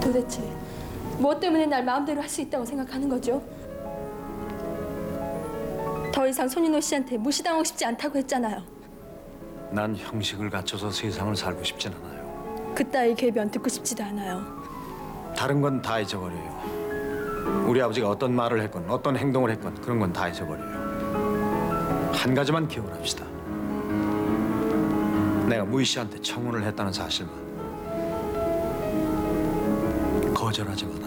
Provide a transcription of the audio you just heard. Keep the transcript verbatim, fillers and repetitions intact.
도대체 무엇 때문에 날 마음대로 할 수 있다고 생각하는 거죠? 더 이상 손인호 씨한테 무시당하고 싶지 않다고 했잖아요. 난 형식을 갖춰서 세상을 살고 싶진 않아요. 그따위 궤변 듣고 싶지도 않아요. 다른 건 다 잊어버려요. 우리 아버지가 어떤 말을 했건 어떤 행동을 했건 그런 건 다 잊어버려요. 한 가지만 기억을 합시다. 내가 무희 씨한테 청혼을 했다는 사실만 거절하지 마라.